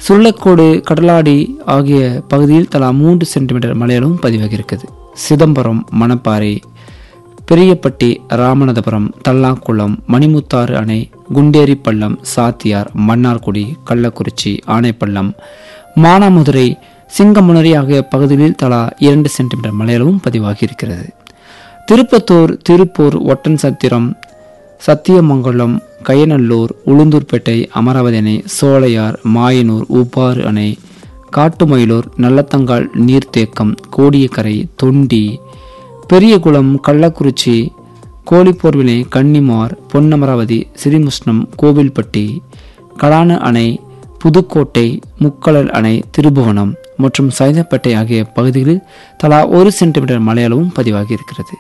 சுள்ளக்கோடு, கடலாடி ஆகிய பகுதியில் தலா 3 சென்டிமீட்டர் மழையளவும் பதிவாகியிருக்கிறது. சிதம்பரம், மணப்பாறை, பெரியப்பட்டி, ராமநாதபுரம், தல்லாக்குளம், மணிமுத்தாறு அணை, குண்டேரி பள்ளம், சாத்தியார், மன்னார்குடி, கள்ளக்குறிச்சி, ஆனைப்பள்ளம், மானாமதுரை, சிங்கமுனரி ஆகிய பகுதிகளில் தலா 2 சென்டிமீட்டர் மழையளவும் பதிவாகியிருக்கிறது. திருப்பத்தூர், திருப்பூர், ஒட்டன்சத்திரம், சத்தியமங்கலம், கயநல்லூர், உளுந்தூர்பேட்டை, அமராவதி அணை, சோலையார், மாயனூர், உப்பாறு அணை, காட்டுமயிலூர், நல்லத்தங்கால் நீர்த்தேக்கம், கோடியக்கரை, தொண்டி, பெரியகுளம், கள்ளக்குறிச்சி, கோழிப்போர்வினை, கன்னிமார், பொன்னமராவதி, ஸ்ரீமுஷ்ணம், கோவில்பட்டி, கலான அணை, புதுக்கோட்டை, முக்கலல் அணை, திருபுவனம் மற்றும் சைதாப்பேட்டை ஆகிய பகுதிகளில் தலா 1 சென்டிமீட்டர் மழையளவும் பதிவாகி இருக்கிறது.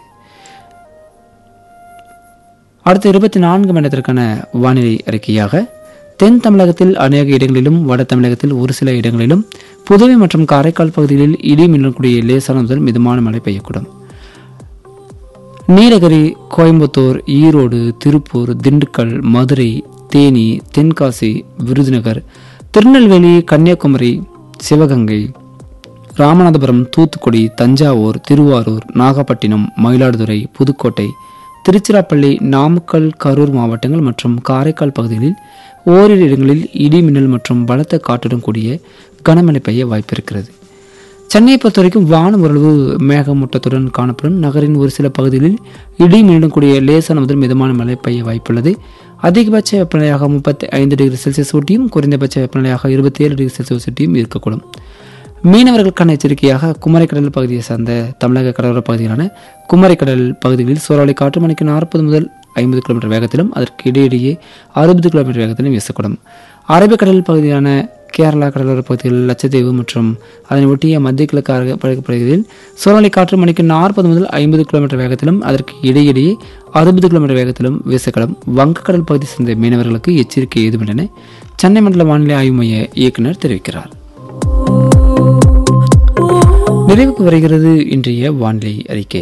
அடுத்த 24 மணி நேரத்திற்கான வானிலை அறிக்கையாக தென் தமிழகத்தில் அநேக இடங்களிலும், வட தமிழகத்தில் ஒரு சில இடங்களிலும், புதுவை மற்றும் காரைக்கால் பகுதிகளில் இடி மின்னலுடன் கூடிய லேசான முதல் மிதமான மழை பெய்யக்கூடும். நீலகிரி, கோயம்புத்தூர், ஈரோடு, திருப்பூர், திண்டுக்கல், மதுரை, தேனி, தென்காசி, விருதுநகர், திருநெல்வேலி, கன்னியாகுமரி, சிவகங்கை, ராமநாதபுரம், தூத்துக்குடி, தஞ்சாவூர், திருவாரூர், நாகப்பட்டினம், மயிலாடுதுறை, புதுக்கோட்டை, திருச்சிராப்பள்ளி, நாமக்கல், கரூர் மாவட்டங்கள் மற்றும் காரைக்கால் பகுதிகளில் ஓரிரு இடங்களில் இடி மின்னல் மற்றும் பலத்த காற்றுடன் கூடிய கனமழை பெய்ய வாய்ப்பிருக்கிறது. சென்னையை பொறுத்தவரைக்கும் வானம் ஓரளவு மேகமூட்டத்துடன் காணப்படும். நகரின் ஒரு சில பகுதிகளில் இடி மின்னலுடன் கூடிய லேசான முதல் மிதமான மழை பெய்ய வாய்ப்புள்ளது. அதிகபட்ச வெப்பநிலையாக 35 டிகிரி செல்சியஸ் ஒட்டியும், குறைந்தபட்ச வெப்பநிலையாக 27 டிகிரி செல்சியஸ் ஒட்டியும் இருக்கக்கூடும். மீனவர்களுக்கான எச்சரிக்கையாக குமரிக்கடல் பகுதியை சார்ந்த தமிழக கடலோர பகுதிகளான குமரிக்கடல் பகுதிகளில் சூறாவளி காற்று மணிக்கு 40 முதல் 50 கிலோமீட்டர் வேகத்திலும், அதற்கு இடையிடையே 60 கிலோமீட்டர் வேகத்திலும் வீசக்கூடும். அரபிக்கடல் பகுதியான கேரளா கடலோர பகுதிகள், லட்சத்தீவு மற்றும் அதனை ஒட்டிய மத்திய கிழக்கு பகுதிகளில் சூறாவளி காற்று மணிக்கு 40 முதல் 50 கிலோமீட்டர் வேகத்திலும், அதற்கு இடையிடையே 60 கிலோமீட்டர் வேகத்திலும் வீசக்கூடும். வங்கக்கடல் பகுதி சேர்ந்த மீனவர்களுக்கு எச்சரிக்கை ஏதுமில்லை என சென்னை மண்டல வானிலை ஆய்வு மைய இயக்குநர் தெரிவிக்கிறார். நிறைவுக்கு வருகிறது இன்றைய வானிலை அறிக்கை.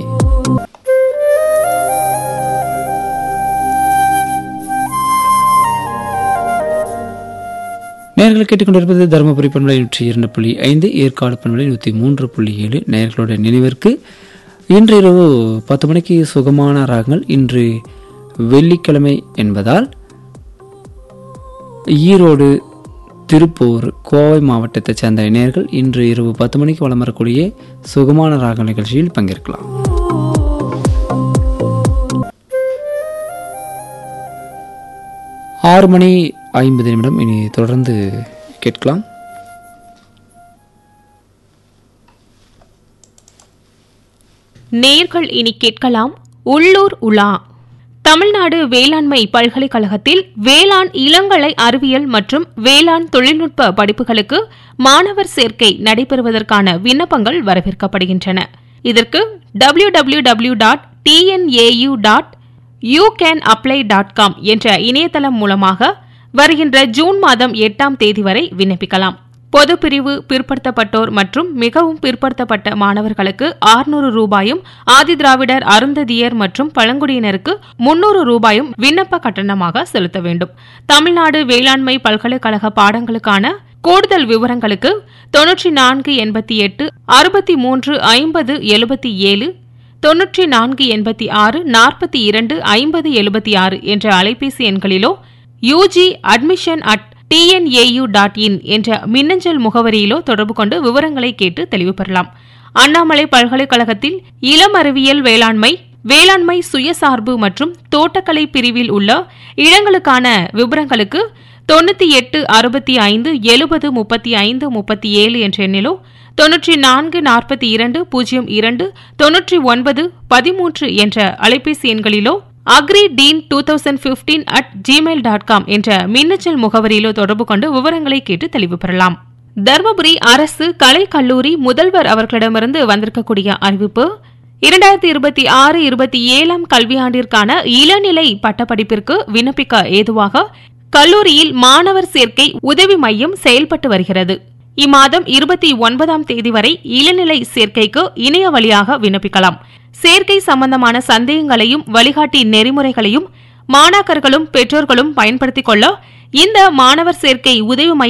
நேயர்கள் கேட்டுக்கொண்டிருப்பது தருமபுரி பண்பலை 102.5, ஏற்காடு பண்பலை 103.7. நேயர்களுடைய நினைவிற்கு இன்று இரவு 10 மணிக்கு சுகமான ராகங்கள். இன்று வெள்ளிக்கிழமை என்பதால் ஈரோடு, திருப்பூர், கோவை மாவட்டத்தைச் சேர்ந்த நேயர்கள் இன்று இரவு 10 மணிக்கு வலம் வரக்கூடிய சுகமான ராக நிகழ்ச்சியில் பங்கேற்கலாம். ஆறு மணி 50 நிமிடம். இனி தொடர்ந்து கேட்கலாம். நேயர்கள் இனி கேட்கலாம் உள்ளூர் உலா. தமிழ்நாடு வேளாண்மை பல்கலைக்கழகத்தில் வேளாண் இளங்கலை அறிவியல் மற்றும் வேளாண் தொழில்நுட்ப படிப்புகளுக்கு மாணவர் சேர்க்கை நடைபெறுவதற்கான விண்ணப்பங்கள் வரவேற்கப்படுகின்றன. இதற்கு www.tnau.youcanapply.com என்ற இணையதளம் மூலமாக வருகின்ற ஜூன் மாதம் 8ஆம் தேதி வரை விண்ணப்பிக்கலாம். பொதுப்பிரிவு, பிற்படுத்தப்பட்டோர் மற்றும் மிகவும் பிற்படுத்தப்பட்ட மாணவர்களுக்கு 600 ரூபாயும், ஆதிதிராவிடர், அருந்ததியர் மற்றும் பழங்குடியினருக்கு 300 ரூபாயும் விண்ணப்ப கட்டணமாக செலுத்த வேண்டும். தமிழ்நாடு வேளாண்மை பல்கலைக்கழக பாடங்களுக்கான கூடுதல் விவரங்களுக்கு 9488 63 50 77, 9486 42 50 76 என்ற அலைபேசி எண்களிலோ, ugadmission@tnau.in என்ற மின்னஞ்சல் முகவரியிலோ தொடர்பு கொண்டு விவரங்களை கேட்டு தெளிவு பெறலாம். அண்ணாமலை பல்கலைக்கழகத்தில் இளம் அறிவியல் வேளாண்மை, வேளாண்மை சுயசார்பு மற்றும் தோட்டக்கலை பிரிவில் உள்ள இடங்களுக்கான விவரங்களுக்கு 98 65 70 35 37 என்ற எண்ணிலோ, 94 42 02 99 13 என்ற அலைபேசி எண்களிலோ, agridean2015@gmail.com என்ற மின்னஞ்சல் முகவரியிலோ தொடர்பு கொண்டு விவரங்களை கேட்டு தெளிவு பெறலாம். தர்மபுரி அரசு கலை கல்லூரி முதல்வர் அவர்களிடமிருந்து வந்திருக்கக்கூடிய அறிவிப்பு: 2026-27 கல்வியாண்டிற்கான இளநிலை பட்டப்படிப்பிற்கு விண்ணப்பிக்க ஏதுவாக கல்லூரியில் மாணவர் சேர்க்கை உதவி மையம் செயல்பட்டு வருகிறது. இம்மாதம் 29ஆம் தேதி வரை இளநிலை சேர்க்கைக்கு இணைய வழியாக விண்ணப்பிக்கலாம். சேர்க்கை சம்பந்தமான சந்தேகங்களையும் வழிகாட்டி நெறிமுறைகளையும் மாணாக்கர்களும் பெற்றோர்களும் பயன்படுத்திக் கொள்ள இந்த மாணவர் சேர்க்கை உதவி மையம்